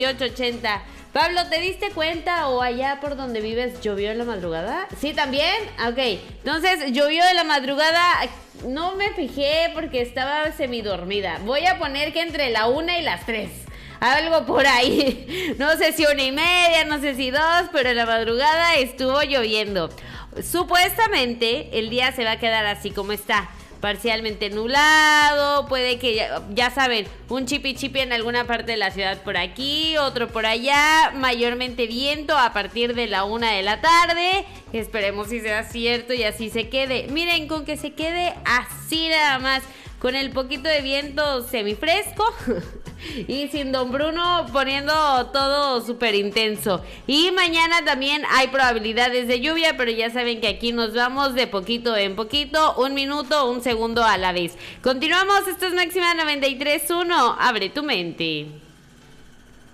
880. Pablo, ¿te diste cuenta o allá por donde vives llovió en la madrugada? ¿Sí, también? Ok, entonces llovió en la madrugada. No me fijé porque estaba semidormida. Voy a poner que entre la 1 y las 3. Algo por ahí. No sé si 1:30, no sé si 2, pero en la madrugada estuvo lloviendo. Supuestamente el día se va a quedar así como está. Parcialmente nublado, puede que, ya saben, un chipi chipi en alguna parte de la ciudad por aquí, otro por allá, mayormente viento a partir de la 1 de la tarde. Esperemos si sea cierto y así se quede. Miren, con que se quede así nada más, con el poquito de viento semifresco y sin Don Bruno poniendo todo súper intenso. Y mañana también hay probabilidades de lluvia, pero ya saben que aquí nos vamos de poquito en poquito, 1 minuto, 1 segundo a la vez. Continuamos, esto es Máxima 93.1, abre tu mente.